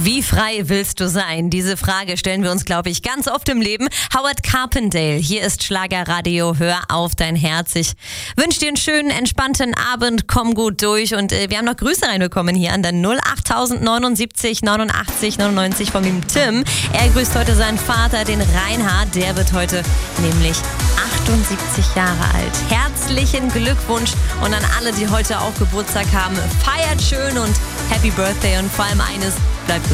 Wie frei willst du sein? Diese Frage stellen wir uns, glaube ich, ganz oft im Leben. Howard Carpendale, hier ist Schlagerradio, hör auf dein Herz. Ich wünsche dir einen schönen, entspannten Abend, komm gut durch und wir haben noch Grüße reinbekommen hier an der 08079 89 99 von dem Tim. Er grüßt heute seinen Vater, den Reinhard, der wird heute nämlich 78 Jahre alt. Herzlichen Glückwunsch und an alle, die heute auch Geburtstag haben, feiert schön und Happy Birthday und vor allem eines, bleibt gesund.